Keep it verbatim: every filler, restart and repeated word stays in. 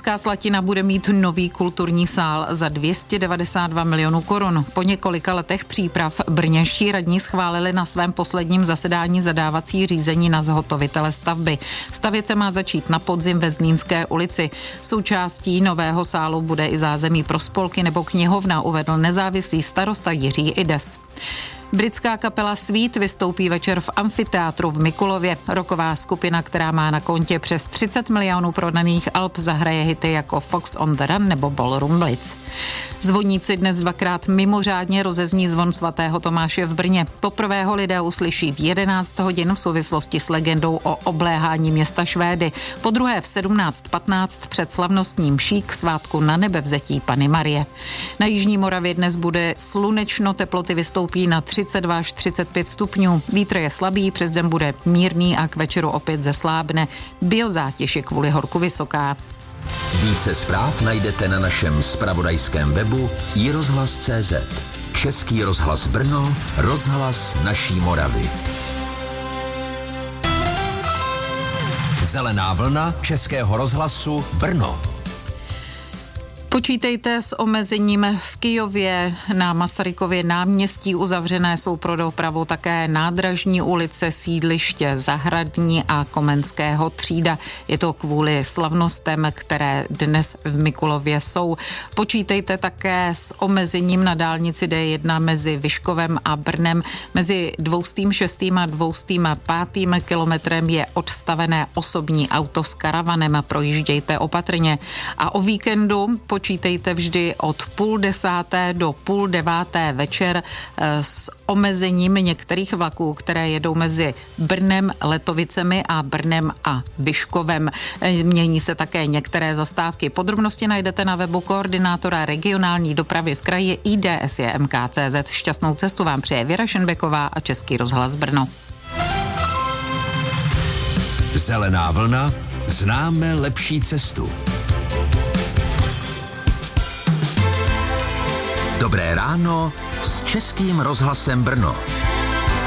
Brněnská Slatina bude mít nový kulturní sál za dvě stě devadesát dva milionů korun. Po několika letech příprav brněnští radní schválili na svém posledním zasedání zadávací řízení na zhotovitele stavby. Stavět se má začít na podzim ve Zlínské ulici. Součástí nového sálu bude i zázemí pro spolky nebo knihovna, uvedl nezávislý starosta Jiří Ides. Britská kapela Sweet vystoupí večer v amfiteátru v Mikulově. Rocková skupina, která má na kontě přes třicet milionů prodaných alb, zahraje hity jako Fox on the Run nebo Ballroom Blitz. Zvoníci dnes dvakrát mimořádně rozezní zvon svatého Tomáše v Brně. Poprvé ho lidé uslyší v jedenáct hodin v souvislosti s legendou o obléhání města Švédy. Po druhé v sedmnáct patnáct před slavnostním mší k svátku na nebevzetí Panny Marie. Na jižní Moravě dnes bude slunečno, teploty vystoupí na třicet dva až třicet pět stupňů. Vítr je slabý, přes den bude mírný a k večeru opět zeslábne. Biozátěž je kvůli horku vysoká. Více zpráv najdete na našem zpravodajském webu i rozhlas tečka cé zet. Český rozhlas Brno, rozhlas naší Moravy. Zelená vlna Českého rozhlasu Brno. Počítejte s omezením v Kyjově, na Masarykově náměstí uzavřené jsou pro dopravu také Nádražní ulice, sídliště Zahradní a Komenského třída. Je to kvůli slavnostem, které dnes v Mikulově jsou. Počítejte také s omezením na dálnici D jedna mezi Vyškovem a Brnem. Mezi dvoustým šestým a dvoustým pátým kilometrem je odstavené osobní auto s karavanem. Projíždějte opatrně. A o víkendu počítejte vždy od půl desáté do půl deváté večer s omezením některých vlaků, které jedou mezi Brnem, Letovicemi a Brnem a Vyškovem. Mění se také některé zastávky. Podrobnosti najdete na webu koordinátora regionální dopravy v kraji I D S J M K tečka cé zet. Šťastnou cestu vám přeje Věra Šenbeková a Český rozhlas Brno. Zelená vlna, známe lepší cestu. Dobré ráno s Českým rozhlasem Brno.